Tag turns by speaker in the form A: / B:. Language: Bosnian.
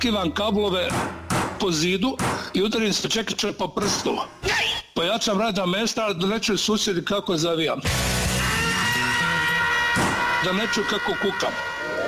A: kivam kablove po zidu i udarim se čekiće po prstu. Pojačam radna mesta da ne čuju susjedi kako zavijam. Da ne čuju kako kukam.